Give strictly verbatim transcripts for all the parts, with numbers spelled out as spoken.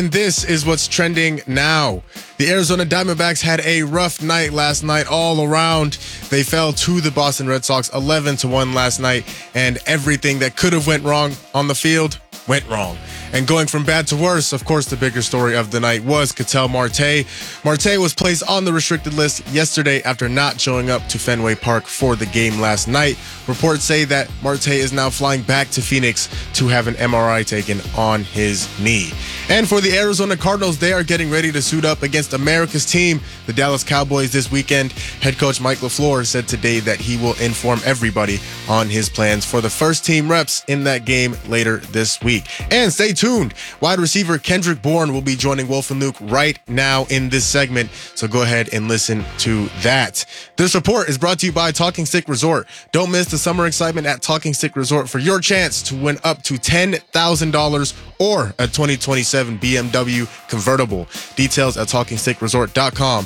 And this is what's trending now. The Arizona Diamondbacks had a rough night last night all around. They fell to the Boston Red Sox eleven to one last night, and everything that could have went wrong on the field went wrong. And going from bad to worse, of course, the bigger story of the night was Ketel Marte. Marte was placed on the restricted list yesterday after not showing up to Fenway Park for the game last night. Reports say that Marte is now flying back to Phoenix to have an M R I taken on his knee. And for the Arizona Cardinals, they are getting ready to suit up against America's team, the Dallas Cowboys, this weekend. Head coach Mike LaFleur said today that he will inform everybody on his plans for the first team reps in that game later this week. And stay tuned. Wide receiver Kendrick Bourne will be joining Wolf and Luke right now in this segment, so go ahead and listen to that. This report is brought to you by Talking Stick Resort. Don't miss the summer excitement at Talking Stick Resort for your chance to win up to ten thousand dollars or a twenty twenty-seven B M W convertible. Details at talking stick resort dot com.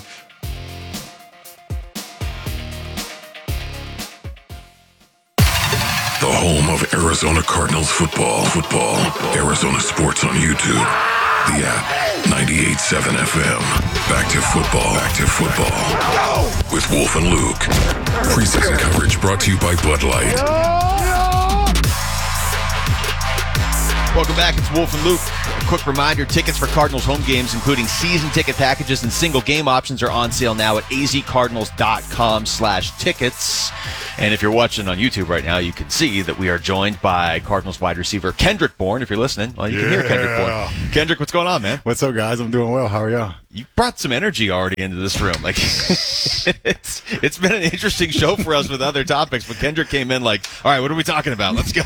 The home of Arizona Cardinals football. Football. Arizona Sports on YouTube. The app. ninety-eight point seven F M. Back to football. Back to football. With Wolf and Luke. Preseason coverage brought to you by Bud Light. Welcome back. It's Wolf and Luke. A quick reminder, tickets for Cardinals home games, including season ticket packages and single game options, are on sale now at azcardinals.com slash tickets. And if you're watching on YouTube right now, you can see that we are joined by Cardinals wide receiver Kendrick Bourne. If you're listening, well, you yeah. can hear Kendrick Bourne. Kendrick, what's going on, man? What's up, guys? I'm doing well. How are y'all? You brought some energy already into this room. Like it's it's been an interesting show for us with other topics, but Kendrick came in like, all right, what are we talking about? Let's go.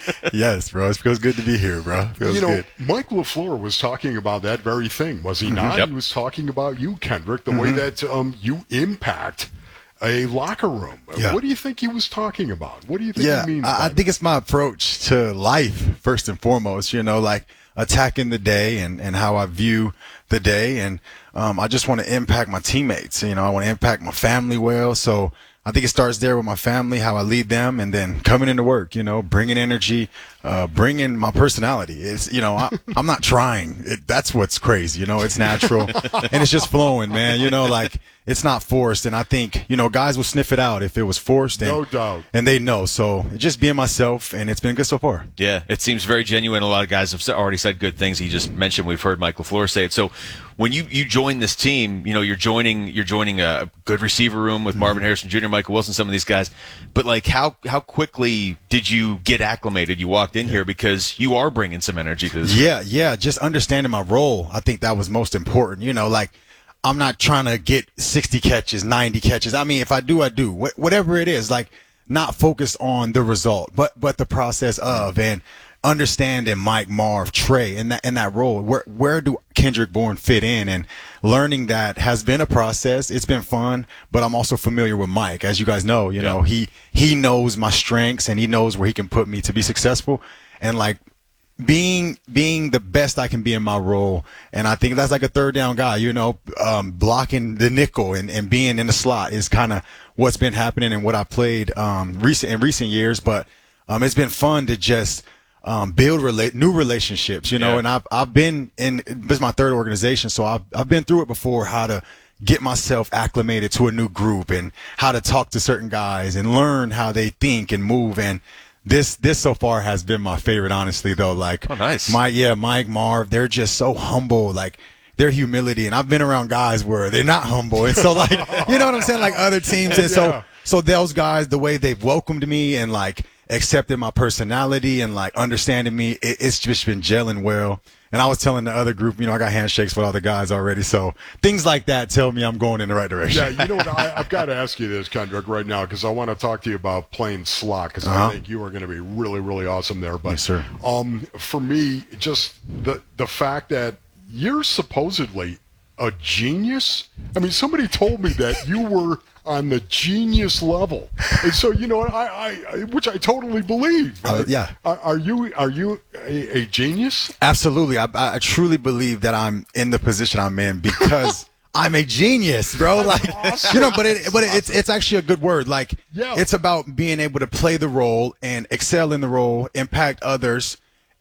Yes, bro. It feels good to be here, bro. It feels you know, good. Mike LaFleur was talking about that very thing, was he not? Yep. He was talking about you, Kendrick, the Mm-hmm. way that um, you impact a locker room. Yeah. What do you think he was talking about? What do you think Yeah, he means I, I by think it's my approach to life, first and foremost, you know, like attacking the day and, and how I view the day. And um, I just want to impact my teammates. You know, I want to impact my family well. So I think it starts there with my family, how I lead them, and then coming into work, you know, bringing energy, uh, bringing my personality. It's, you know, I, I'm not trying. It, that's what's crazy. You know, it's natural and it's just flowing, man. You know, like it's not forced. And I think, you know, guys will sniff it out if it was forced. And, No doubt. And they know. So just being myself, and it's been good so far. Yeah, it seems very genuine. A lot of guys have already said good things. He just mentioned, we've heard Mike LaFleur say it. So when you, you join this team, you know, you're joining you're joining a good receiver room with Marvin Harrison Junior, Michael Wilson, some of these guys. But like, how how quickly did you get acclimated? You walked in here because you are bringing some energy to this. Yeah, yeah, just understanding my role. I think that was most important. You know, like I'm not trying to get sixty catches, ninety catches. I mean, if I do, I do. Wh- whatever it is, like not focused on the result, but but the process of, and understanding Mike, Marv, Trey, in that in that role. Where where do Kendrick Bourne fit in? And learning that has been a process. It's been fun, but I'm also familiar with Mike, as you guys know. You Yeah. know, he he knows my strengths and he knows where he can put me to be successful. And like being being the best I can be in my role. And I think that's like a third down guy, you know, um, blocking the nickel and, and being in the slot is kind of what's been happening and what I played um, recent in recent years. But um, it's been fun to just um, build rela- new relationships, you know, Yeah. and I've, I've been in, this is my third organization. So I've, I've been through it before, how to get myself acclimated to a new group and how to talk to certain guys and learn how they think and move. And This this so far has been my favorite, honestly, though. Like, Oh, nice. my yeah, Mike, Marv, they're just so humble. Like, their humility, and I've been around guys where they're not humble, and so like, you know what I'm saying? Like other teams, and Yeah. so so those guys, the way they've welcomed me and like accepted my personality and like understanding me, it, it's just been gelling well. And I was telling the other group, you know, I got handshakes with other guys already. So things like that tell me I'm going in the right direction. Yeah, you know what? I, I've got to ask you this, Kendrick, right now, because I want to talk to you about playing slot, because Uh-huh. I think you are going to be really, really awesome there. But Yes, sir. Um, for me, just the the fact that you're supposedly a genius. I mean, somebody told me that you were on the genius level, and so you know, I, I, I which I totally believe. Uh, yeah. Are, are you are you a, a genius? Absolutely. I, I truly believe that I'm in the position I'm in because I'm a genius, bro. Like, you know, but it, but it's it's actually a good word. Like, Yeah. it's about being able to play the role and excel in the role, impact others,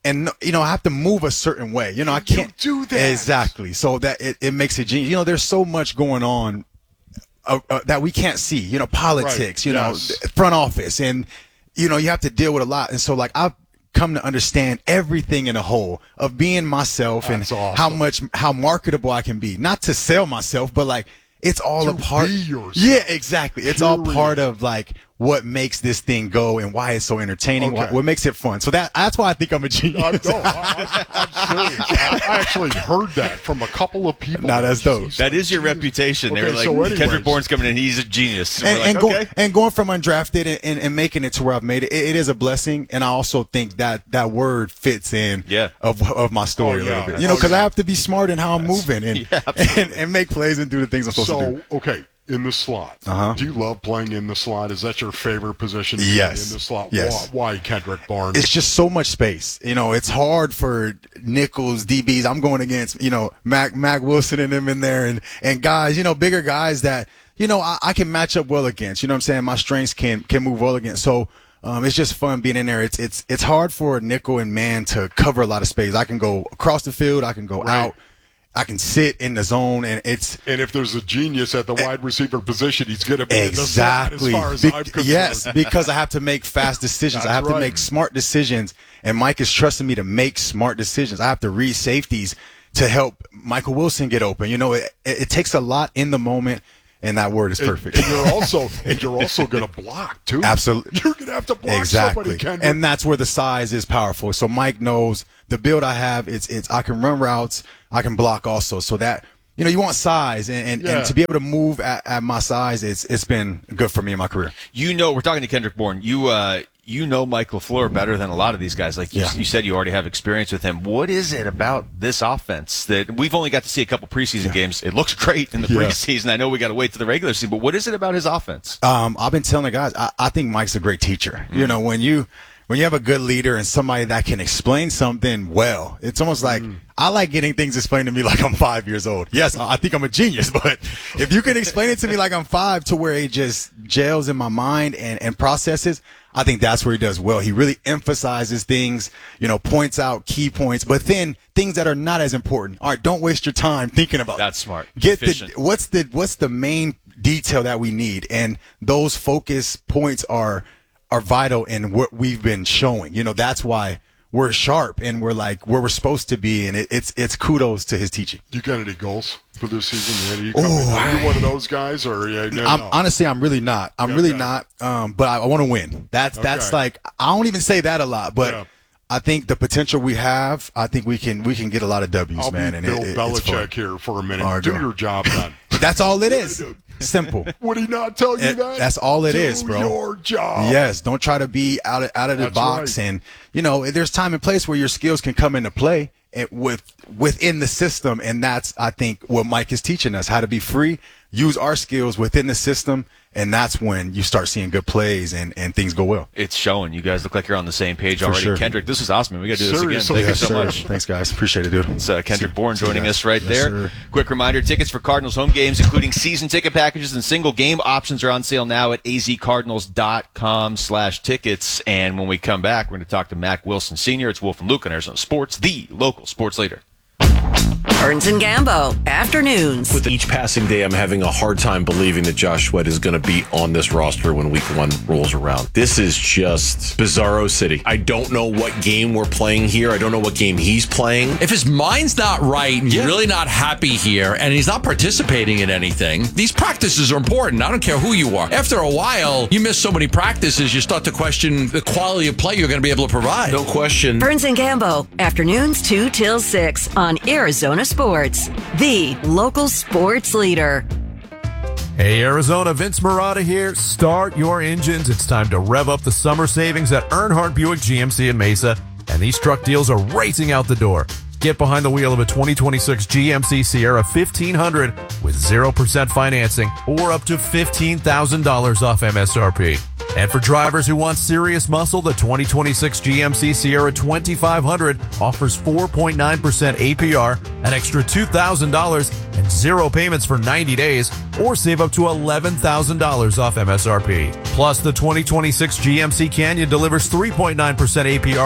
and you know, I have to move a certain way. You know, I can't do that. Exactly. So that it, it makes it genius. You know, there's so much going on uh, uh, that we can't see. You know, politics. Right. You Yes. know, front office, and you know, you have to deal with a lot. And so, like, I've come to understand everything in a whole of being myself. That's and awesome. how much how marketable I can be. Not to sell myself, but like it's all To a part. be yourself. Yeah, exactly. It's all Period. part of like what makes this thing go and why it's so entertaining. Okay. What, what makes it fun. So that that's why I think I'm a genius. I, no, I, I'm serious. I, I actually heard that from a couple of people. Nah, that's dope. That is your reputation. They Okay, were like, so anyways. Kendrick Bourne's coming in. He's a genius. and, We're like, and, go, okay. and going from undrafted and, and, and making it to where I've made it, it, it is a blessing. And I also think that that word fits in Yeah. of of my story Oh, a yeah. little bit. You know, Oh, because yeah. I have to be smart in how I'm moving and, yeah, and and make plays and do the things I'm supposed to do. So, okay, in the slot. Uh-huh. Do you love playing in the slot? Is that your favorite position? to be Yes. In the slot. Yes. Why, why Kendrick Bourne? It's just so much space. You know, it's hard for nickels, D Bs. I'm going against, you know, Mac, Mac Wilson and them in there and, and guys, you know, bigger guys that, you know, I, I can match up well against. You know what I'm saying? My strengths can, can move well against. So, um, it's just fun being in there. It's, it's, it's hard for a nickel and man to cover a lot of space. I can go across the field. I can go Right. out. I can sit in the zone, and it's and if there's a genius at the wide receiver position, he's going to be exactly in the slot as Be- far as I'm concerned. yes, because I have to make fast decisions. I That's have to right. make smart decisions, and Mike is trusting me to make smart decisions. I have to read safeties to help Michael Wilson get open. You know, it, it, it takes a lot in the moment, and that word is And- perfect. And, you're also and you're also going to block too. Absolutely. You're going to have to block Exactly. somebody. Kendrick. And that's where the size is powerful. So Mike knows the build I have. It's, it's, I can run routes. I can block also. So that, you know, you want size and, and, Yeah. and to be able to move at, at my size, it's, it's been good for me in my career. You know, we're talking to Kendrick Bourne. You, uh, you know Mike LaFleur better than a lot of these guys. Like you, Yeah. you said, you already have experience with him. What is it about this offense that we've only got to see a couple preseason games? It looks great in the Yeah. preseason. I know we got to wait to the regular season, but what is it about his offense? Um, I've been telling the guys, I, I think Mike's a great teacher. You know, when you, when you have a good leader and somebody that can explain something well, it's almost like I like getting things explained to me like I'm five years old. Yes, I I think I'm a genius, but if you can explain it to me like I'm five to where it just gels in my mind and, and processes, I think that's where he does well. He really emphasizes things, you know, points out key points, but then things that are not as important. All right, don't waste your time thinking about That's smart. Get Efficient. the what's the what's the main detail that we need, and those focus points are are vital in what we've been showing. You know, that's why we're sharp and we're like where we're supposed to be, and it, it's it's kudos to his teaching. You got any goals for this season? Are you, coming, Ooh, are you one of those guys, or yeah, no, I'm no. honestly, I'm really not. I'm really Okay. not. Um, but I, I want to win. That's that's Okay. like I don't even say that a lot, but Yeah. I think the potential we have, I think we can we can get a lot of W's, I'll man. be and Bill it, it, it's fun. Belichick here for a minute. All right, Do go. your job then. That's all it is. Simple. Would he not tell you It- that? that's all it Do is, bro. your job. Yes, don't try to be out of out of the That's box, right. and you know there's time and place where your skills can come into play and with within the system, and that's I think what Mike is teaching us how to be free, use our skills within the system, and that's when you start seeing good plays and and things go well. It's showing. You guys look like you're on the same page For already. sure. Kendrick, this is awesome. We got to do this Seriously. again. Thank Yes, you so sir. much. Thanks, guys. Appreciate it, dude. It's uh, Kendrick Bourne See you joining guys. us right Yes, there. sir. Quick reminder, tickets for Cardinals home games, including season ticket packages and single game options, are on sale now at azcardinals.com slash tickets. And when we come back, we're going to talk to Mac Wilson Senior It's Wolf and Luke on Arizona Sports, the local sports leader. Burns and Gambo, afternoons. With each passing day, I'm having a hard time believing that Josh Sweat is going to be on this roster when week one rolls around. This is just bizarro city. I don't know what game we're playing here. I don't know what game he's playing. If his mind's not right and Yeah. he's really not happy here and he's not participating in anything, these practices are important. I don't care who you are. After a while, you miss so many practices, you start to question the quality of play you're going to be able to provide. No question. Burns and Gambo, afternoons two till six on Arizona Sports, the local sports leader. Hey Arizona, Vince Marotta here. Start your engines. It's time to rev up the summer savings at Earnhardt Buick G M C in Mesa, and these truck deals are racing out the door. Get behind the wheel of a twenty twenty-six G M C Sierra fifteen hundred with zero percent financing or up to fifteen thousand dollars off M S R P. And for drivers who want serious muscle, the twenty twenty-six G M C Sierra twenty-five hundred offers four point nine percent A P R, an extra two thousand dollars, and zero payments for ninety days, or save up to eleven thousand dollars off M S R P. Plus, the twenty twenty-six G M C Canyon delivers three point nine percent A P R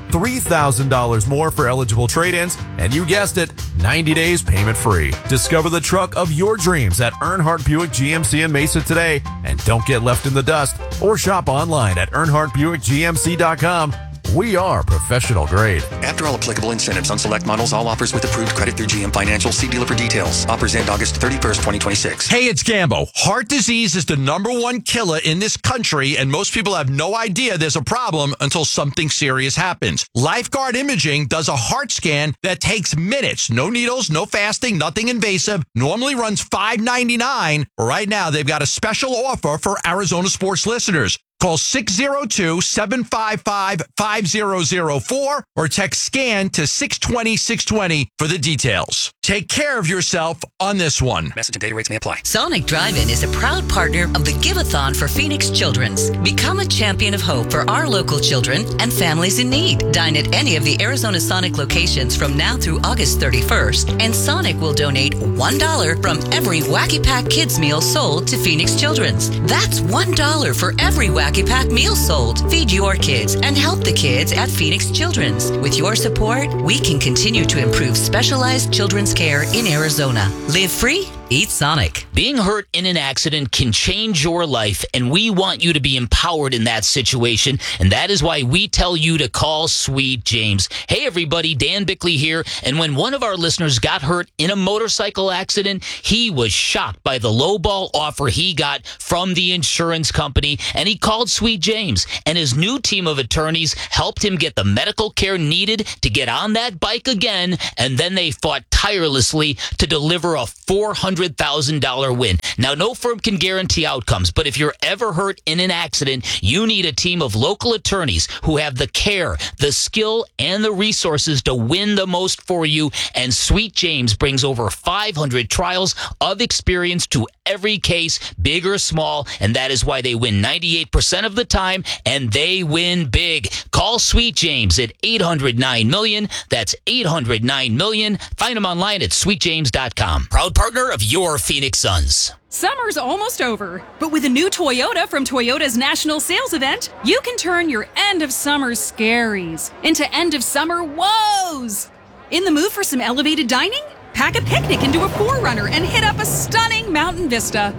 three thousand dollars more for eligible trade-ins, and you guessed it, ninety days payment free. Discover the truck of your dreams at Earnhardt Buick G M C in Mesa today, and don't get left in the dust, or shop online at earnhardt buick g m c dot com. We are professional grade. After all applicable incentives on select models, all offers with approved credit through G M Financial. See dealer for details. Offers end August thirty-first, twenty twenty-six. Hey, it's Gambo. Heart disease is the number one killer in this country, and most people have no idea there's a problem until something serious happens. Lifeguard Imaging does a heart scan that takes minutes. No needles, no fasting, nothing invasive. Normally runs five ninety-nine. Right now, they've got a special offer for Arizona sports listeners. Call six oh two, seven five five, five zero zero four or text SCAN to six twenty, six twenty for the details. Take care of yourself on this one. Message and data rates may apply. Sonic Drive-In is a proud partner of the Give-a-thon for Phoenix Children's. Become a champion of hope for our local children and families in need. Dine at any of the Arizona Sonic locations from now through August thirty-first, and Sonic will donate one dollar from every Wacky Pack Kids meal sold to Phoenix Children's. That's one dollar for every Wacky Pack meal sold. Feed your kids and help the kids at Phoenix Children's. With your support, we can continue to improve specialized children's care in Arizona. Live free, eat Sonic. Being hurt in an accident can change your life, and we want you to be empowered in that situation, and that is why we tell you to call Sweet James. Hey everybody, Dan Bickley here, and when one of our listeners got hurt in a motorcycle accident, he was shocked by the lowball offer he got from the insurance company, and he called Sweet James, and his new team of attorneys helped him get the medical care needed to get on that bike again, and then they fought tirelessly to deliver a four hundred thousand dollars win. Now, no firm can guarantee outcomes, but if you're ever hurt in an accident, you need a team of local attorneys who have the care, the skill, and the resources to win the most for you, and Sweet James brings over five hundred trials of experience to every case, big or small, and that is why they win ninety-eight percent of the time, and they win big. Call Sweet James at eight hundred nine million. That's eight hundred nine million. Find them online at sweet james dot com. Proud partner of your Phoenix Suns. Summer's almost over, but with a new Toyota from Toyota's National Sales Event, you can turn your end of summer scaries into end of summer woes. In the mood for some elevated dining? Pack a picnic into a four runner and hit up a stunning mountain vista.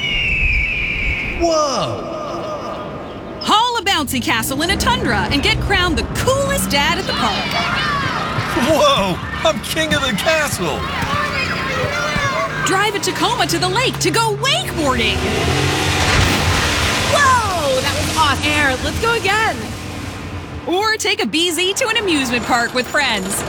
Whoa! Haul a bouncy castle in a Tundra and get crowned the coolest dad at the park. Whoa! I'm king of the castle! Drive a Tacoma to the lake to go wakeboarding. Whoa! That was awesome. Air, let's go again. Or take a B Z to an amusement park with friends.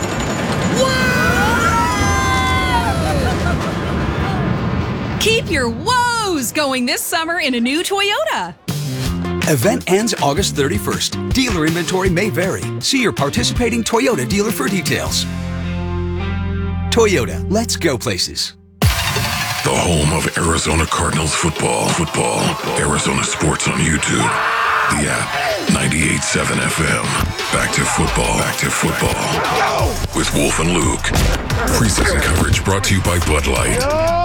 Keep your woes going this summer in a new Toyota. Event ends August thirty-first. Dealer inventory may vary. See your participating Toyota dealer for details. Toyota, let's go places. The home of Arizona Cardinals football. Football. Arizona Sports on YouTube. The app. ninety-eight point seven F M. Back to football. Back to football. With Wolf and Luke. Preseason coverage brought to you by Bud Light.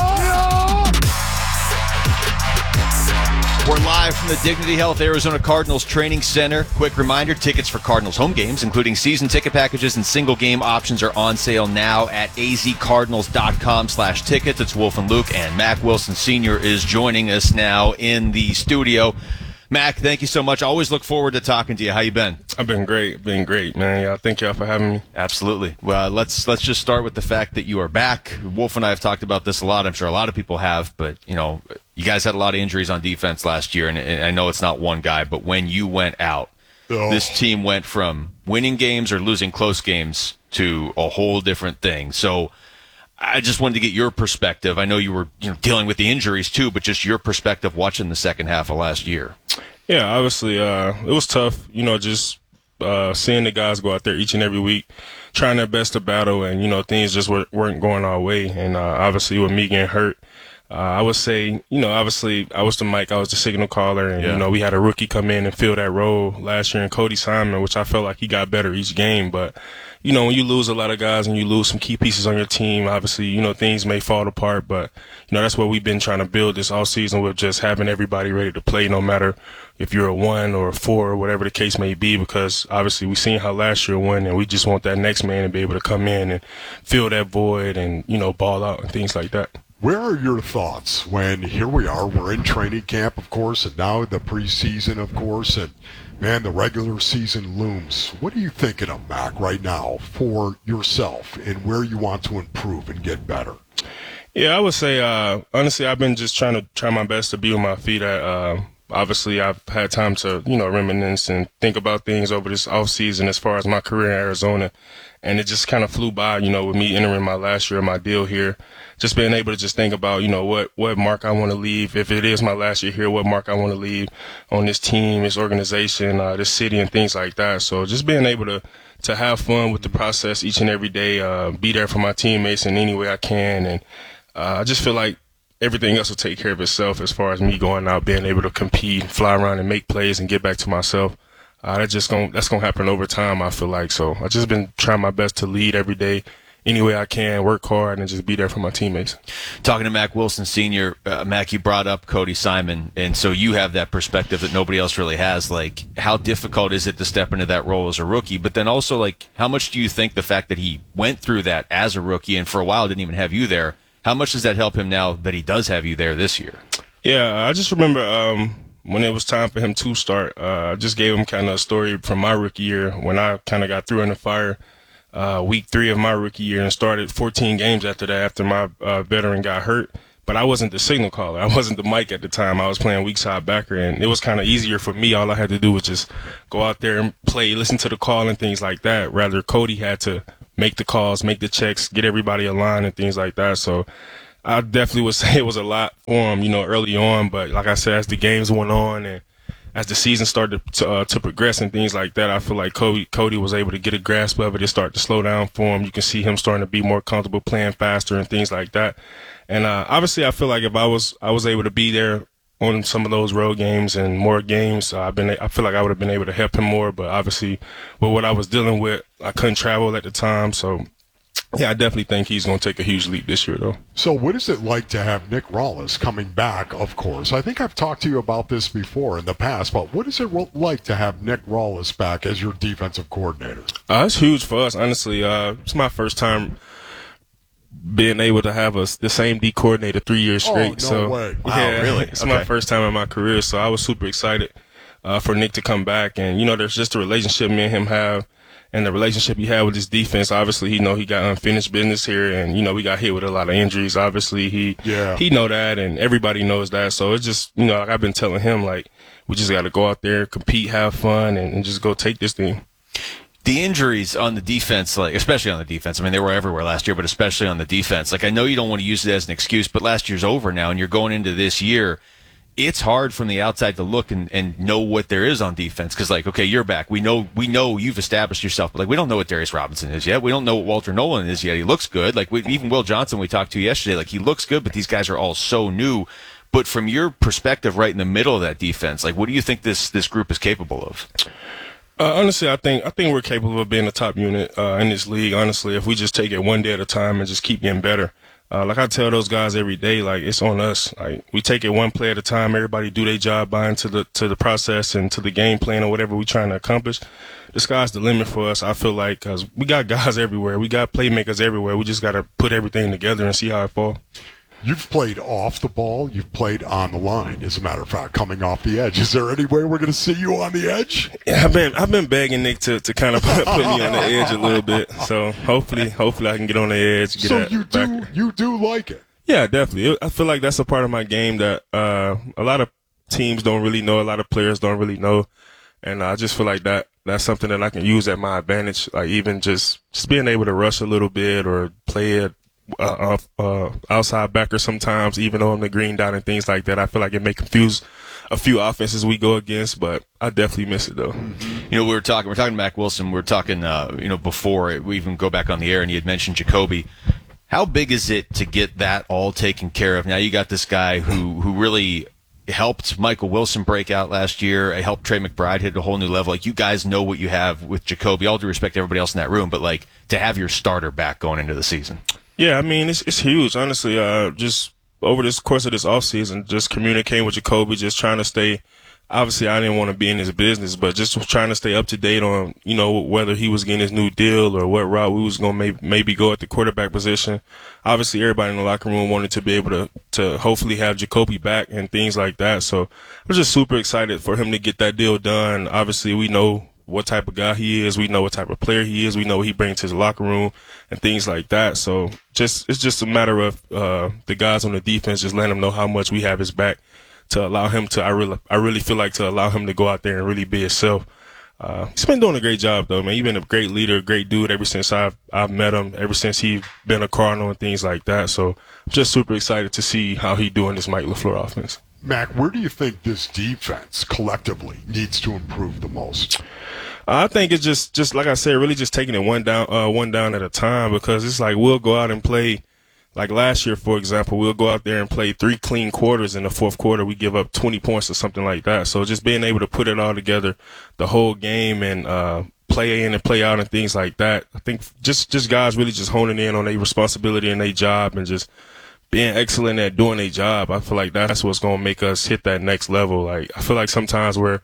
We're live from the Dignity Health Arizona Cardinals Training Center. Quick reminder, tickets for Cardinals home games, including season ticket packages and single game options, are on sale now at azcardinals.com slash tickets. It's Wolf and Luke, and Mac Wilson Senior is joining us now in the studio. Mac, thank you so much. I always look forward to talking to you. How you been? I've been great. Been great, man. Yeah, thank y'all for having me. Absolutely. Well, let's let's just start with the fact that you are back. Wolf and I have talked about this a lot. I'm sure a lot of people have, but, you know, you guys had a lot of injuries on defense last year, and, and I know it's not one guy, but when you went out, oh. this team went from winning games or losing close games to a whole different thing. So I just wanted to get your perspective. I know you were you know, dealing with the injuries too, but just your perspective watching the second half of last year. Yeah, obviously, uh, it was tough, you know, just uh, seeing the guys go out there each and every week, trying their best to battle, and, you know, things just weren't going our way. And uh, obviously with me getting hurt, Uh, I would say, you know, obviously I was the mic, I was the signal caller, and, Yeah. you know, we had a rookie come in and fill that role last year in Cody Simon, which I felt like he got better each game. But, you know, when you lose a lot of guys and you lose some key pieces on your team, obviously, you know, things may fall apart. But, you know, that's what we've been trying to build this offseason with just having everybody ready to play, no matter if you're a one or a four or whatever the case may be, because obviously we've seen how last year went, and we just want that next man to be able to come in and fill that void and, you know, ball out and things like that. Where are your thoughts when here we are, we're in training camp, of course, and now the preseason, of course, and, man, the regular season looms. What are you thinking of, Mac, right now for yourself and where you want to improve and get better? Yeah, I would say, uh, honestly, I've been just trying to try my best to be on my feet. At, uh, obviously, I've had time to, you know, reminisce and think about things over this off season as far as my career in Arizona. And it just kind of flew by, you know, with me entering my last year of my deal here. Just being able to just think about, you know, what, what mark I want to leave. If it is my last year here, what mark I want to leave on this team, this organization, uh, this city, and things like that. So just being able to, to have fun with the process each and every day, uh, be there for my teammates in any way I can. And uh, I just feel like everything else will take care of itself as far as me going out, being able to compete, fly around and make plays and get back to myself. Uh, that's just gonna, that's gonna happen over time, I feel like. So I've just been trying my best to lead every day, any way I can, work hard, and just be there for my teammates. Talking to Mac Wilson Senior, uh, Mac, you brought up Cody Simon, and so you have that perspective that nobody else really has. Like, how difficult is it to step into that role as a rookie? But then also, like, how much do you think the fact that he went through that as a rookie and for a while didn't even have you there, how much does that help him now that he does have you there this year? Yeah, I just remember um, when it was time for him to start, uh, I just gave him kind of a story from my rookie year when I kind of got through in the fire. Uh, week three of my rookie year and started fourteen games after that after my uh, veteran got hurt. But I wasn't the signal caller. I wasn't the mic at the time. I was playing weak side backer, and it was kind of easier for me. All I had to do was just go out there and play, listen to the call and things like that. Rather, Cody had to make the calls, make the checks, get everybody aligned and things like that. So I definitely would say it was a lot for him, you know, early on. But like I said, as the games went on and as the season started to, uh, to progress and things like that, I feel like Cody, Cody was able to get a grasp of it. It started to slow down for him. You can see him starting to be more comfortable playing faster and things like that. And uh, obviously, I feel like if I was I was able to be there on some of those road games and more games, uh, I've been I feel like I would have been able to help him more. But obviously, with what I was dealing with, I couldn't travel at the time, so. Yeah, I definitely think he's going to take a huge leap this year, though. So what is it like to have Nick Rallis coming back, of course? I think I've talked to you about this before in the past, but what is it like to have Nick Rallis back as your defensive coordinator? Uh, it's huge for us, honestly. Uh, it's my first time being able to have a, the same D coordinator three years straight. Oh, no so, way. Wow, yeah, really? It's Okay. my first time in my career, so I was super excited uh, for Nick to come back. And, you know, there's just a relationship me and him have. And the relationship he had with his defense, obviously, he know he got unfinished business here, and you know we got hit with a lot of injuries. Obviously, he yeah. he know that, and everybody knows that. So it's just, you know, like I've been telling him, like, we just got to go out there, compete, have fun, and, and just go take this thing. The injuries on the defense, like especially on the defense, I mean, they were everywhere last year, but especially on the defense. Like, I know you don't want to use it as an excuse, but last year's over now, and you're going into this year. It's hard from the outside to look and, and know what there is on defense because, like, okay, you're back. We know we know you've established yourself, but like we don't know what Darius Robinson is yet. We don't know what Walter Nolan is yet. He looks good. Like we, even Will Johnson, we talked to yesterday, like he looks good, but these guys are all so new. But from your perspective, right in the middle of that defense, like what do you think this this group is capable of? Uh, honestly, I think I think we're capable of being a top unit uh, in this league. Honestly, if we just take it one day at a time and just keep getting better. Uh, like I tell those guys every day, like it's on us. Like we take it one play at a time. Everybody do their job, buy into the to the process and to the game plan or whatever we're trying to accomplish. The sky's the limit for us. I feel like because we got guys everywhere, we got playmakers everywhere. We just got to put everything together and see how it falls. You've played off the ball. You've played on the line, as a matter of fact, coming off the edge. Is there any way we're going to see you on the edge? Yeah, I've been I've been begging Nick to, to kind of put, put me on the edge a little bit. So hopefully hopefully I can get on the edge. Get so that you do back. you do like it? Yeah, definitely. I feel like that's a part of my game that uh, a lot of teams don't really know. A lot of players don't really know, and I just feel like that that's something that I can use at my advantage. Like even just just being able to rush a little bit or play it. Uh, uh, outside backer sometimes, even though I'm the green dot and things like that. I feel like it may confuse a few offenses we go against, but I definitely miss it though. You know, we were talking, we're talking to Mac Wilson. We were talking, uh, you know, before we even go back on the air, and he had mentioned Jacoby. How big is it to get that all taken care of? Now you got this guy who who really helped Michael Wilson break out last year. It helped Trey McBride hit a whole new level. Like, you guys know what you have with Jacoby. All due respect to everybody else in that room, but like to have your starter back going into the season. Yeah, I mean, it's it's huge, honestly. Uh, just over this course of this offseason, just communicating with Jacoby, just trying to stay. Obviously, I didn't want to be in his business, but just trying to stay up to date on, you know, whether he was getting his new deal or what route we was going to maybe, maybe go at the quarterback position. Obviously, everybody in the locker room wanted to be able to, to hopefully have Jacoby back and things like that. So I was just super excited for him to get that deal done. Obviously, we know what type of guy he is. We know what type of player he is. We know what he brings to his locker room and things like that. So just it's just a matter of uh, the guys on the defense just letting him know how much we have his back, to allow him to, I really, I really feel like to allow him to go out there and really be himself. Uh, he's been doing a great job though, man. He's been a great leader, a great dude ever since I've, I've met him, ever since he's been a Cardinal and things like that. So I'm just super excited to see how he doing this Mike LaFleur offense. Mac, where do you think this defense collectively needs to improve the most? I think it's just, just like I said, really just taking it one down, uh, one down at a time, because it's like we'll go out and play. Like last year, for example, we'll go out there and play three clean quarters. In the fourth quarter, we give up twenty points or something like that. So just being able to put it all together, the whole game, and uh, play in and play out and things like that. I think just, just guys really just honing in on their responsibility and their job and just being excellent at doing their job. I feel like that's what's going to make us hit that next level. Like, I feel like sometimes we're,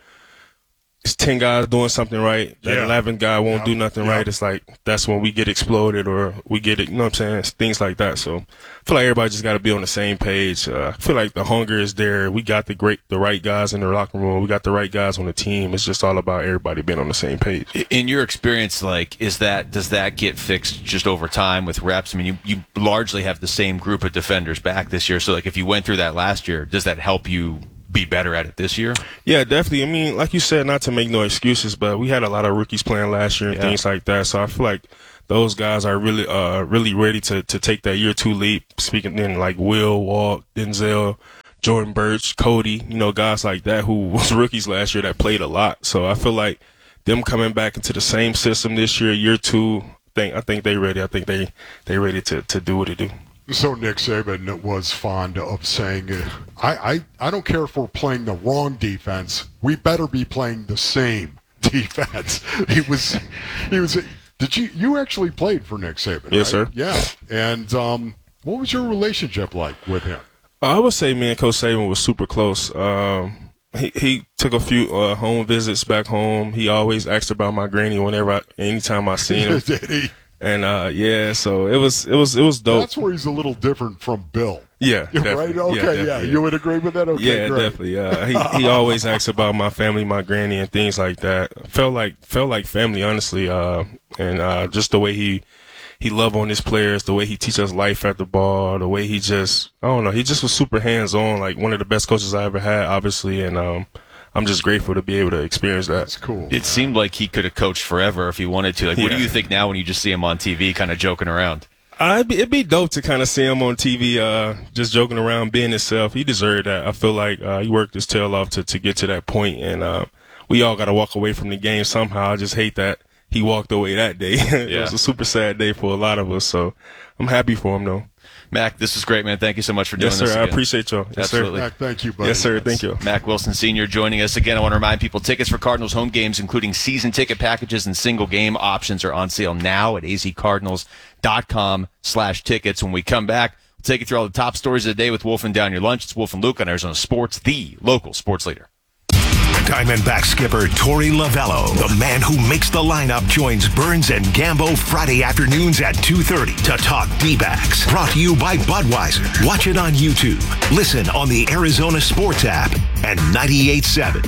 it's ten guys doing something right, that yeah. eleventh guy won't yeah. do nothing yeah. right. It's like that's when we get exploded or we get it, you know what I'm saying? It's things like that. So I feel like everybody just got to be on the same page. Uh, I feel like the hunger is there. We got the great, the right guys in the locker room. We got the right guys on the team. It's just all about everybody being on the same page. In your experience, like, is that, does that get fixed just over time with reps? I mean, you, you largely have the same group of defenders back this year. So like if you went through that last year, does that help you be better at it this year? Yeah, definitely. I mean, like you said, not to make no excuses, but we had a lot of rookies playing last year and yeah. things like that. So I feel like those guys are really, uh, really ready to, to take that year two leap. Speaking in like Will, Walt, Denzel, Jordan Birch, Cody, you know, guys like that who was rookies last year that played a lot. So I feel like them coming back into the same system this year, year two, I think, I think they ready. I think they, they ready to, to do what they do. So Nick Saban was fond of saying, I, I, I don't care if we're playing the wrong defense. We better be playing the same defense. He was, he was, did you, you actually played for Nick Saban, Yes, right? sir. Yeah. And um, what was your relationship like with him? I would say me and Coach Saban was super close. Um, he, he took a few uh, home visits back home. He always asked about my granny whenever, I, anytime I seen him. Did he? And uh, yeah, so it was it was it was dope. That's where he's a little different from Bill. Yeah, right. definitely. Okay, yeah, yeah, you would agree with that. Okay, yeah, great. definitely. Uh, he he always asks about my family, my granny, and things like that. Felt like felt like family, honestly. Uh, and uh, just the way he he loved on his players, the way he teaches us life at the ball, the way he just I don't know, he just was super hands on. Like one of the best coaches I ever had, obviously, and um. I'm just grateful to be able to experience that. That's cool. It seemed like he could have coached forever if he wanted to. Like, what yeah. do you think now when you just see him on T V kind of joking around? Uh, it'd, be, it'd be dope to kind of see him on T V uh, just joking around, being himself. He deserved that. I feel like uh, he worked his tail off to, to get to that point, and uh, we all got to walk away from the game somehow. I just hate that he walked away that day. It Yeah. was a super sad day for a lot of us, so I'm happy for him, though. Mac, this is great, man. Thank you so much for doing yes, sir. this again. I appreciate y'all. Yes, Absolutely. sir. Mac, thank you, buddy. Yes, sir. Thank you. Mac Wilson Senior joining us again. I want to remind people tickets for Cardinals home games, including season ticket packages and single game options, are on sale now at azcardinals.com slash tickets. When we come back, we'll take you through all the top stories of the day with Wolf and Down Your Lunch. It's Wolf and Luke on Arizona Sports, the local sports leader. Diamondback skipper Torey Lovello, the man who makes the lineup, joins Burns and Gambo Friday afternoons at two thirty to talk D-backs. Brought to you by Budweiser. Watch it on YouTube. Listen on the Arizona Sports app and ninety-eight point seven.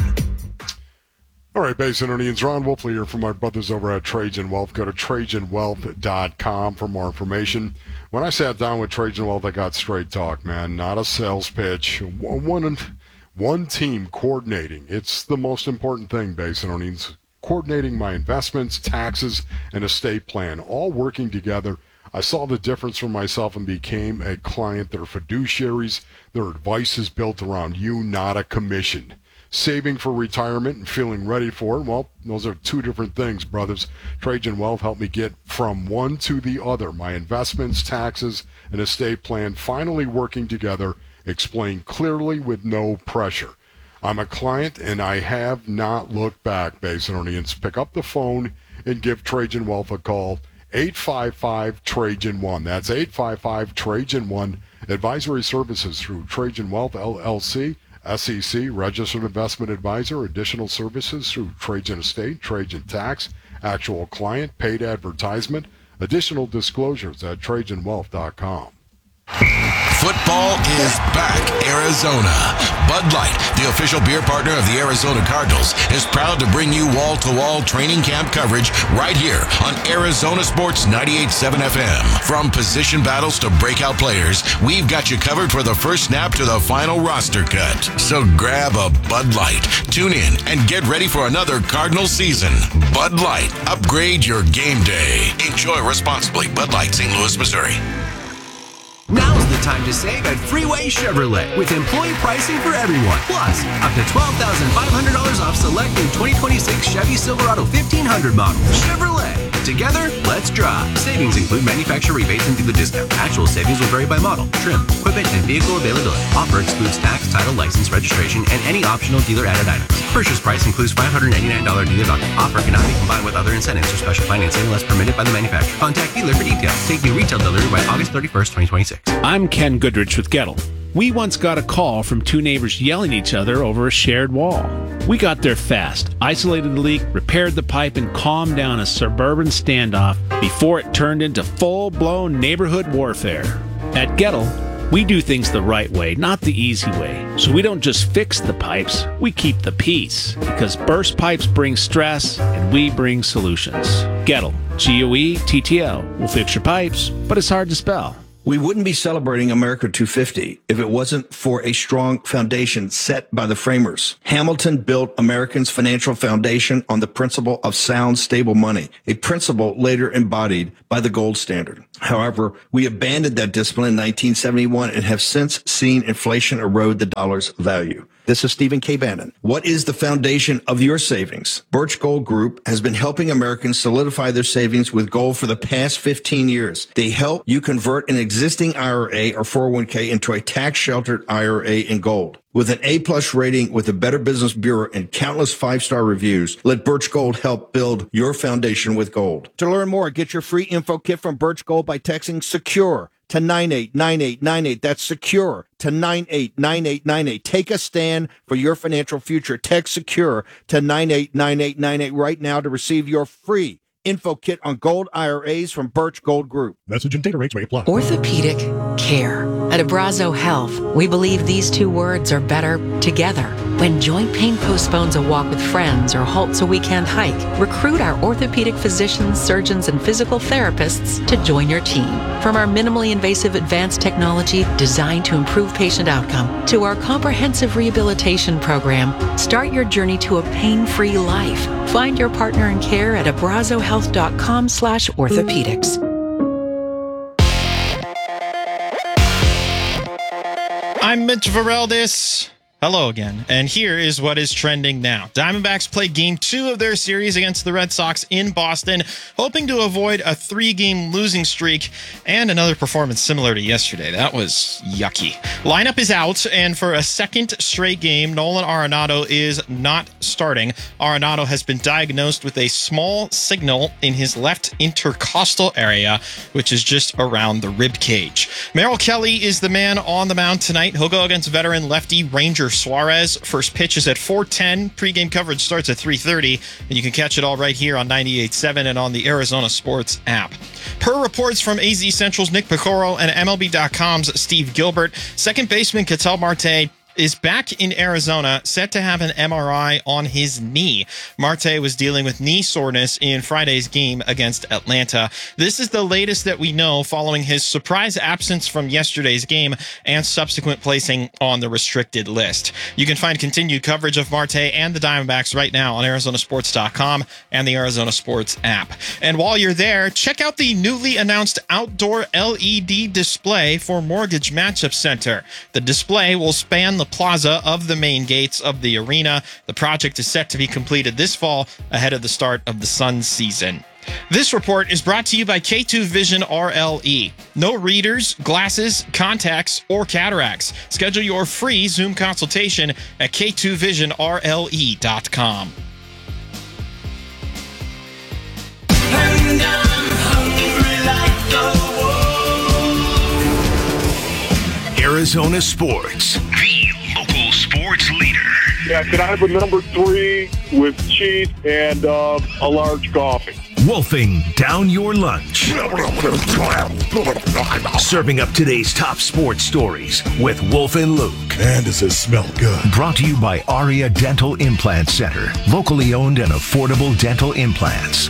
All right, Basinonians, Ron Wolfley here from our brothers over at Trajan Wealth. Go to trajan wealth dot com for more information. When I sat down with Trajan Wealth, I got straight talk, man. Not a sales pitch. One, one team coordinating. It's the most important thing, Basinonians. Coordinating my investments, taxes, and estate plan, all working together. I saw the difference for myself and became a client. They're fiduciaries. Their advice is built around you, not a commission. saving for retirement and feeling ready for it? Well, those are two different things, brothers. Trajan Wealth helped me get from one to the other. My investments, taxes, and estate plan finally working together, explained clearly with no pressure. I'm a client, and I have not looked back, Basinonians. Pick up the phone and give Trajan Wealth a call. eight five five Trajan one. That's eight five five Trajan one. Advisory services through Trajan Wealth, L L C, S E C, Registered Investment Advisor. Additional services through Trajan Estate, Trajan Tax, Actual Client, Paid Advertisement. Additional disclosures at Trajan Wealth dot com. Football is back, Arizona. Bud Light, the official beer partner of the Arizona Cardinals, is proud to bring you wall-to-wall training camp coverage right here on Arizona Sports ninety-eight point seven F M. From position battles to breakout players, we've got you covered for the first snap to the final roster cut. So grab a Bud Light, tune in, and get ready for another Cardinal season. Bud Light, upgrade your game day. Enjoy responsibly. Bud Light, Saint Louis, Missouri. Now's the time to save at Freeway Chevrolet with employee pricing for everyone. Plus, up to twelve thousand five hundred dollars off select new twenty twenty-six Chevy Silverado fifteen hundred model. Chevrolet. Together, let's drive. Savings include manufacturer rebates and dealer discount. Actual savings will vary by model, trim, equipment, and vehicle availability. Offer excludes tax, title, license, registration, and any optional dealer-added items. Purchase price includes five hundred ninety-nine dollars dealer value. Offer cannot be combined with other incentives or special financing unless permitted by the manufacturer. Contact dealer for details. Take new retail delivery by August thirty-first, twenty twenty-six. I'm Ken Goodrich with Gettle. We once got a call from two neighbors yelling at each other over a shared wall. We got there fast, isolated the leak, repaired the pipe, and calmed down a suburban standoff before it turned into full-blown neighborhood warfare. At Gettle, we do things the right way, not the easy way. So we don't just fix the pipes, we keep the peace. Because burst pipes bring stress, and we bring solutions. Gettle, G O E T T L. We'll fix your pipes, but it's hard to spell. We wouldn't be celebrating America two fifty if it wasn't for a strong foundation set by the framers. Hamilton built Americans' financial foundation on the principle of sound, stable money, a principle later embodied by the gold standard. However, we abandoned that discipline in nineteen seventy-one and have since seen inflation erode the dollar's value. This is Stephen K. Bannon. What is the foundation of your savings? Birch Gold Group has been helping Americans solidify their savings with gold for the past fifteen years. They help you convert an existing I R A or four oh one k into a tax-sheltered I R A in gold. With an A-plus rating with the Better Business Bureau and countless five-star reviews, let Birch Gold help build your foundation with gold. To learn more, get your free info kit from Birch Gold by texting SECURE to nine eight nine eight nine eight. That's SECURE to nine eight nine eight nine eight. Take a stand for your financial future. Text SECURE to nine eight nine eight nine eight right now to receive your free info kit on gold I R As from Birch Gold Group. Message and data rates may apply. Orthopedic care. At Abrazo Health, we believe these two words are better together. When joint pain postpones a walk with friends or halts a weekend hike, recruit our orthopedic physicians, surgeons, and physical therapists to join your team. From our minimally invasive advanced technology designed to improve patient outcome to our comprehensive rehabilitation program, start your journey to a pain-free life. Find your partner in care at abrazohealth.com slash orthopedics. I'm Mitch Vareldis. Hello again, and here is what is trending now. Diamondbacks play game two of their series against the Red Sox in Boston, hoping to avoid a three-game losing streak and another performance similar to yesterday. That was yucky. Lineup is out, and for a second straight game, Nolan Arenado is not starting. Arenado has been diagnosed with a small signal in his left intercostal area, which is just around the rib cage. Merrill Kelly is the man on the mound tonight. He'll go against veteran lefty Ranger Suarez. First pitch is at four ten. Pre-game coverage starts at three thirty, and you can catch it all right here on ninety-eight point seven and on the Arizona Sports app. Per reports from A Z Central's Nick Piccolo and M L B dot com's Steve Gilbert, second baseman Ketel Marte is back in Arizona, set to have an M R I on his knee. Marte was dealing with knee soreness in Friday's game against Atlanta. This is the latest that we know following his surprise absence from yesterday's game and subsequent placing on the restricted list. You can find continued coverage of Marte and the Diamondbacks right now on Arizona Sports dot com and the Arizona Sports app. And while you're there, check out the newly announced outdoor L E D display for Mortgage Matchup Center. The display will span the the plaza of the main gates of the arena. The project is set to be completed this fall ahead of the start of the Suns season. This report is brought to you by K two Vision R L E. No readers, glasses, contacts, or cataracts. Schedule your free Zoom consultation at K two vision R L E dot com. And I'm hungry like the wolf. Arizona Sports, the local sports leader. Yeah, can I have a number three with cheese and uh, a large coffee? Wolfing down your lunch. Serving up today's top sports stories with Wolf and Luke. And does it smell good? Brought to you by Aria Dental Implant Center. Locally owned and affordable dental implants.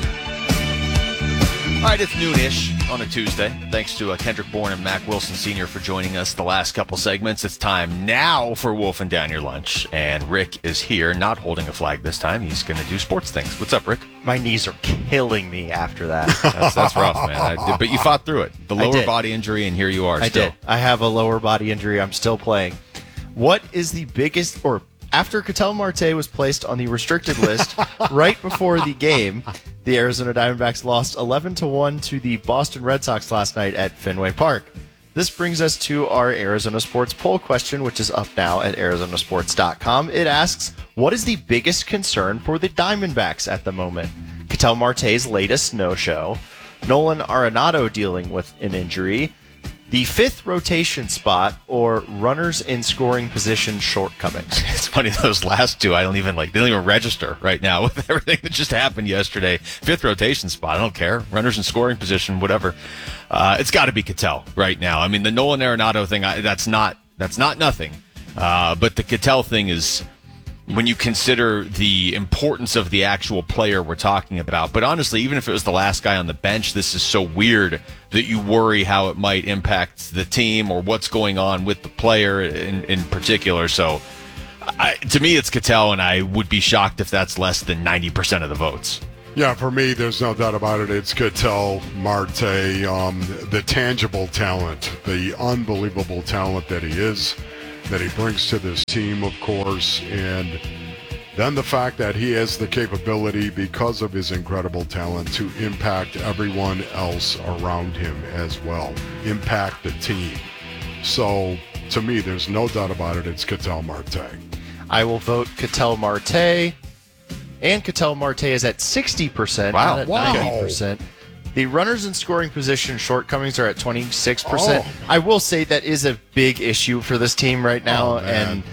All right, it's noonish on a Tuesday. Thanks to uh, Kendrick Bourne and Mac Wilson Senior for joining us the last couple segments. It's time now for Wolfing Down Your Lunch. And Rick is here, not holding a flag this time. He's going to do sports things. What's up, Rick? My knees are killing me after that. That's, that's rough, man. I did, but you fought through it. The lower body injury, and here you are I still. did. I have a lower body injury. I'm still playing. What is the biggest, or after Ketel Marte was placed on the restricted list right before the game, the Arizona Diamondbacks lost eleven to one to the Boston Red Sox last night at Fenway Park. This brings us to our Arizona Sports poll question, which is up now at arizona sports dot com. It asks, what is the biggest concern for the Diamondbacks at the moment? Ketel Marte's latest no-show, Nolan Arenado dealing with an injury, the fifth rotation spot, or runners in scoring position shortcomings. It's funny, those last two, I don't even like, they don't even register right now with everything that just happened yesterday. Fifth rotation spot, I don't care. Runners in scoring position, whatever. Uh, it's got to be Ketel right now. I mean, the Nolan Arenado thing, I, that's not that's not nothing. Uh, but the Ketel thing is, when you consider the importance of the actual player we're talking about. But honestly, even if it was the last guy on the bench, this is so weird that you worry how it might impact the team or what's going on with the player in, in particular. So I, to me, it's Ketel, and I would be shocked if that's less than ninety percent of the votes. Yeah, for me, there's no doubt about it. It's Ketel Marte, um, the tangible talent, the unbelievable talent that he is, that he brings to this team, of course, and then the fact that he has the capability, because of his incredible talent, to impact everyone else around him as well, impact the team. So, to me, there's no doubt about it. It's Ketel Marte. I will vote Ketel Marte, and Ketel Marte is at sixty percent, Wow. not at Wow. ninety percent. The runners in scoring position shortcomings are at twenty-six percent. Oh. I will say that is a big issue for this team right now, Oh, man. and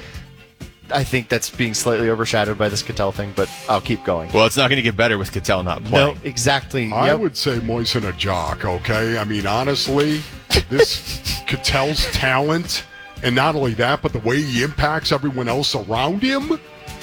I think that's being slightly overshadowed by this Ketel thing, but I'll keep going. Well, it's not going to get better with Ketel not playing. No, exactly. I Yep. would say moisten a jock, okay? I mean, honestly, this Ketel's talent, and not only that, but the way he impacts everyone else around him,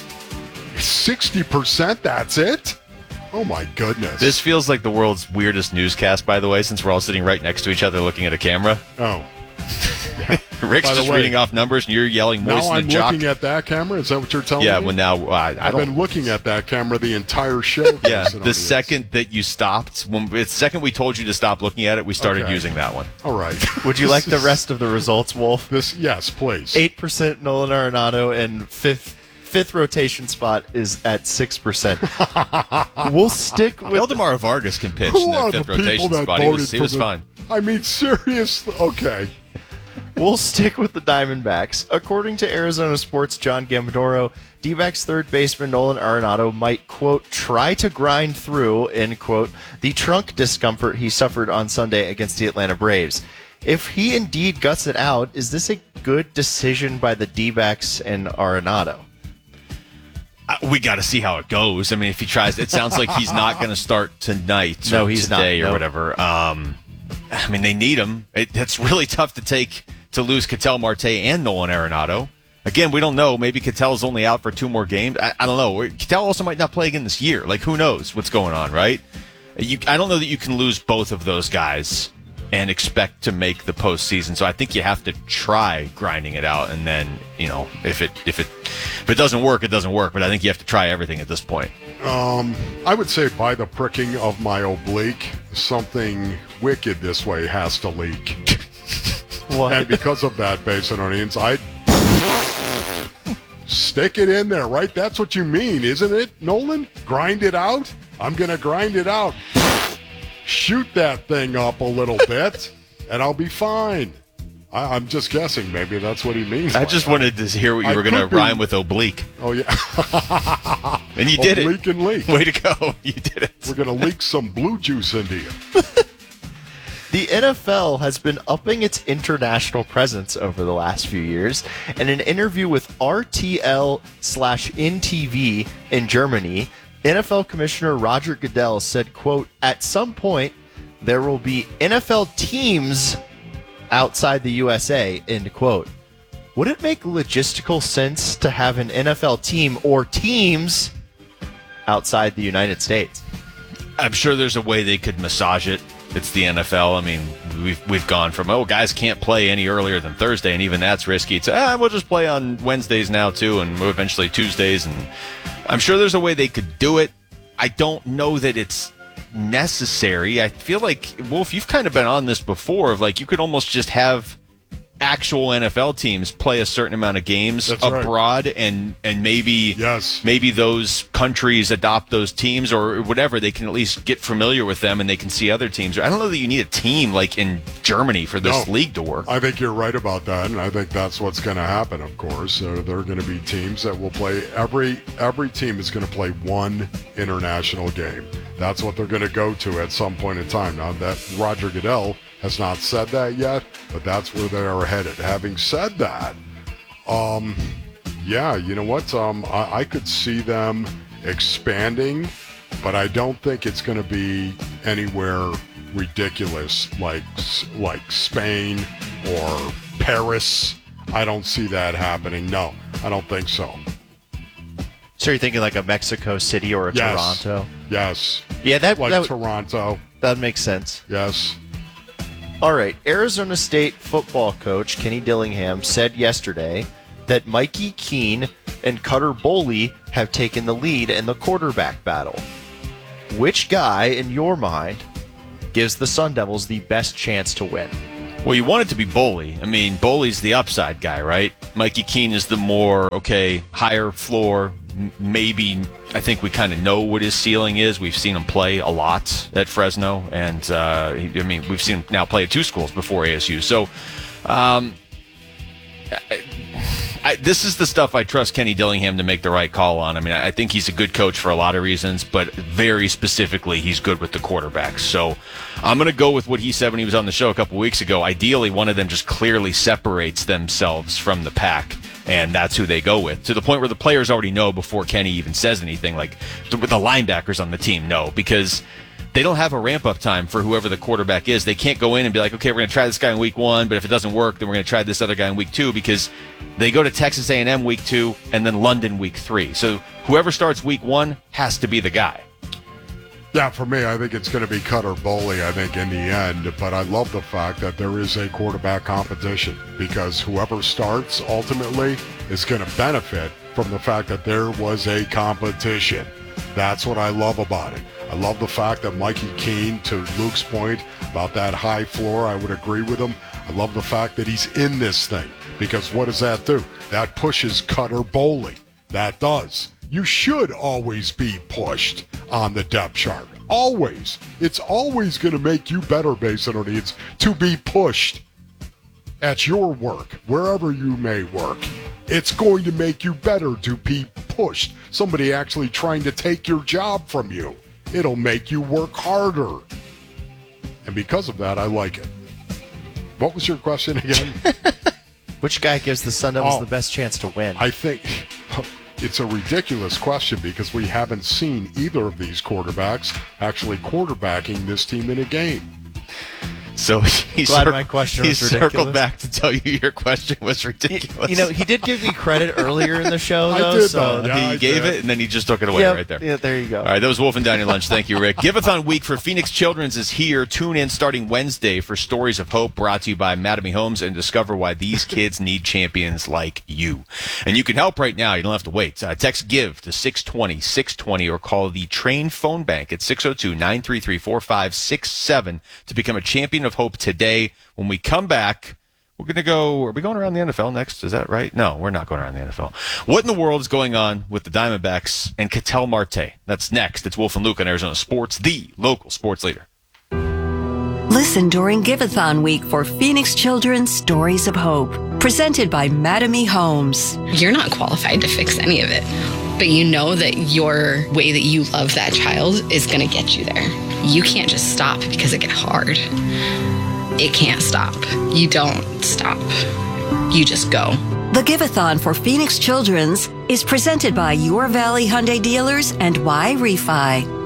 sixty percent, that's it? Oh, my goodness. This feels like the world's weirdest newscast, by the way, since we're all sitting right next to each other looking at a camera. Oh. Rick's By the just way, reading off numbers, and you're yelling Now moisten I'm the jock. looking at that camera? Is that what you're telling Yeah, me? well, now uh, I I've don't. been looking at that camera the entire show. Yeah, Listen, the audience. second that you stopped, when the second we told you to stop looking at it, we started Okay. using that one. All right. Would you like the rest of the results, Wolf? This, yes, please. eight percent Nolan Arenado, and fifth fifth rotation spot is at six percent. We'll stick with... Eldemar Vargas can pitch Who in are that the fifth people rotation that spot. He voted was, he for was the- fine. I mean, seriously. Okay. We'll stick with the Diamondbacks. According to Arizona Sports' John Gambadoro, D-backs third baseman Nolan Arenado might, quote, try to grind through, end quote, the trunk discomfort he suffered on Sunday against the Atlanta Braves. If he indeed guts it out, is this a good decision by the D-backs and Arenado? Uh, we got to see how it goes. I mean, if he tries, it sounds like he's not going to start tonight No, or he's not. today or No. whatever. Um, I mean, they need him. It, it's really tough to take to lose Ketel Marte and Nolan Arenado. Again, we don't know. Maybe Ketel's only out for two more games. I, I don't know. Ketel also might not play again this year. Like, who knows what's going on, right? You, I don't know that you can lose both of those guys and expect to make the postseason. So I think you have to try grinding it out, and then, you know, if it if it if it doesn't work, it doesn't work. But I think you have to try everything at this point. Um, I would say by the pricking of my oblique, something wicked this way has to leak. What? And because of that, Basin Onions, I Stick it in there, right? That's what you mean, isn't it, Nolan? Grind it out? I'm going to grind it out. Shoot that thing up a little bit, and I'll be fine. I, I'm just guessing. Maybe that's what he means. I just wanted to hear what you I were going to could be- rhyme with oblique. Oh, yeah. And you did it. Oblique and leak. Way to go. You did it. We're going to leak some blue juice into you. The N F L has been upping its international presence over the last few years. In an interview with R T L slash N T V in Germany, N F L Commissioner Roger Goodell said, quote, "At some point, there will be N F L teams outside the U S A," end quote. Would it make logistical sense to have an N F L team or teams outside the United States? I'm sure there's a way they could massage it. It's the N F L. I mean, we've we've gone from, oh, guys can't play any earlier than Thursday, and even that's risky, to, ah, we'll just play on Wednesdays now, too, and eventually Tuesdays. And I'm sure there's a way they could do it. I don't know that it's necessary. I feel like, Wolf, you've kind of been on this before, of like you could almost just have actual N F L teams play a certain amount of games That's right. abroad, and and maybe yes. maybe those countries adopt those teams or whatever. They can at least get familiar with them, and they can see other teams. I don't know that you need a team like in Germany for this No. league to work. I think you're right about that, and I think that's what's going to happen, of course. Uh, there are going to be teams that will play, every every team is going to play one international game. That's what they're going to go to at some point in time. Now, that Roger Goodell has not said that yet, but that's where they are headed. Having said that, um, yeah, you know what? Um, I, I could see them expanding, but I don't think it's going to be anywhere ridiculous like like Spain or Paris. I don't see that happening. No, I don't think so. So you're thinking like a Mexico City or a Yes. Toronto? Yes. Yeah, that like that, Toronto. That makes sense. Yes. All right. Arizona State football coach Kenny Dillingham said yesterday that Mikey Keene and Cutter Boley have taken the lead in the quarterback battle. Which guy, in your mind, gives the Sun Devils the best chance to win? Well, you want it to be Boley. I mean, Boley's the upside guy, right? Mikey Keene is the more, okay, higher floor. M- Maybe, I think we kind of know what his ceiling is. We've seen him play a lot at Fresno. And, uh, he, I mean, we've seen him now play at two schools before A S U. So, um, I, I, this is the stuff I trust Kenny Dillingham to make the right call on. I mean, I think he's a good coach for a lot of reasons, but very specifically, he's good with the quarterbacks. So I'm going to go with what he said when he was on the show a couple weeks ago. Ideally, one of them just clearly separates themselves from the pack, and that's who they go with, to the point where the players already know before Kenny even says anything. Like the, the linebackers on the team know, because they don't have a ramp-up time for whoever the quarterback is. They can't go in and be like, okay, we're going to try this guy in week one, but if it doesn't work, then we're going to try this other guy in week two, because they go to Texas A and M week two and then London week three. So whoever starts week one has to be the guy. Yeah, for me, I think it's going to be Cutter Boley, I think, in the end. But I love the fact that there is a quarterback competition, because whoever starts ultimately is going to benefit from the fact that there was a competition. That's what I love about it. I love the fact that Mikey Keene, to Luke's point about that high floor, I would agree with him. I love the fact that he's in this thing, because what does that do? That pushes Cutter Boley. That does. You should always be pushed on the depth chart. Always. It's always going to make you better, Basin Needs, to be pushed at your work, wherever you may work. It's going to make you better to be pushed. Somebody actually trying to take your job from you. It'll make you work harder. And because of that, I like it. What was your question again? Which guy gives the Sun Devils Oh. the best chance to win? I think it's a ridiculous question, because we haven't seen either of these quarterbacks actually quarterbacking this team in a game. So he, Glad cir- my question he was circled ridiculous. back to tell you your question was ridiculous. You know, he did give me credit earlier in the show, I though. did, so though. Yeah, he I gave did. it, and then he just took it away Yep. right there. Yeah, there you go. All right, that was Wolf and Down Your Lunch. Thank you, Rick. Giveathon week for Phoenix Children's is here. Tune in starting Wednesday for Stories of Hope, brought to you by Mattamy Homes, and discover why these kids need champions like you. And you can help right now. You don't have to wait. Uh, text GIVE to six twenty, six twenty or call the Train Phone Bank at six oh two, nine three three, four five six seven to become a champion of hope today. When we come back, We're going to go, are we going around the N F L next? Is that right? No, we're not going around the N F L. What in the world is going on with the Diamondbacks and Ketel Marte? That's next. It's Wolf and Luke on Arizona Sports, the local sports leader. Listen during Giveathon week for Phoenix Children's Stories of Hope, presented by Mattamy Homes. You're not qualified to fix any of it, but you know that your way that you love that child is going to get you there. You can't just stop because it get hard. It can't stop. You don't stop. You just go. The Giveathon for Phoenix Children's is presented by Your Valley Hyundai Dealers and Y Refi.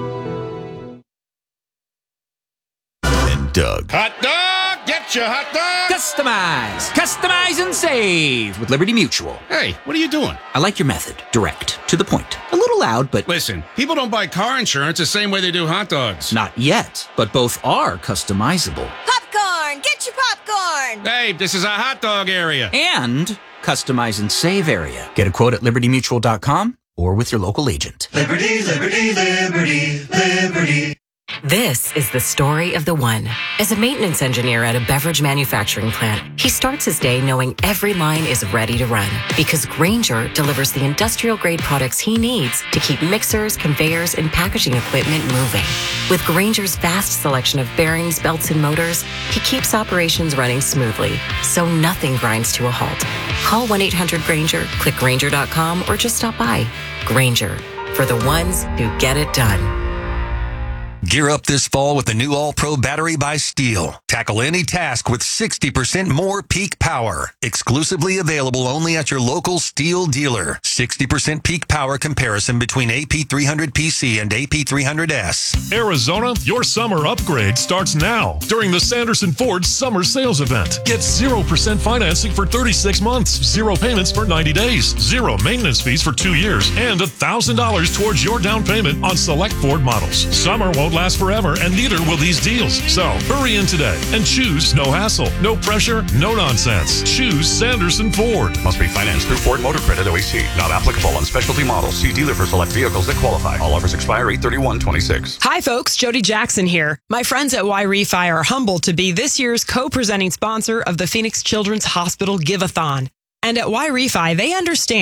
Doug. Hot dog! Get your hot dog! Customize! Customize and save with Liberty Mutual. Hey, what are you doing? I like your method. Direct. To the point. A little loud, but... Listen, people don't buy car insurance the same way they do hot dogs. Not yet, but both are customizable. Popcorn! Get your popcorn! Hey, this is a hot dog area. And customize and save area. Get a quote at liberty mutual dot com or with your local agent. Liberty, liberty, liberty, liberty. This is the story of the one. As a maintenance engineer at a beverage manufacturing plant, he starts his day knowing every line is ready to run because Grainger delivers the industrial-grade products he needs to keep mixers, conveyors, and packaging equipment moving. With Grainger's vast selection of bearings, belts, and motors, he keeps operations running smoothly, so nothing grinds to a halt. Call one eight hundred Grainger, click Grainger dot com, or just stop by. Grainger, for the ones who get it done. Gear up this fall with the new All-Pro battery by Steel. Tackle any task with sixty percent more peak power. Exclusively available only at your local Steel dealer. sixty percent peak power comparison between A P three hundred P C and A P three hundred S. Arizona, your summer upgrade starts now during the Sanderson Ford Summer Sales Event. Get zero percent financing for thirty-six months, zero payments for ninety days, zero maintenance fees for two years, and one thousand dollars towards your down payment on select Ford models. Summer won't last forever, and neither will these deals. So hurry in today and choose no hassle, no pressure, no nonsense. Choose Sanderson Ford. Must be financed through Ford Motor Credit O E C. Not applicable on specialty models. See dealer for select vehicles that qualify. All offers expire eight thirty-one twenty-six. Hi folks, Jody Jackson here. My friends at Y Refi are humbled to be this year's co-presenting sponsor of the Phoenix Children's Hospital Giveathon. And at Y Refi, they understand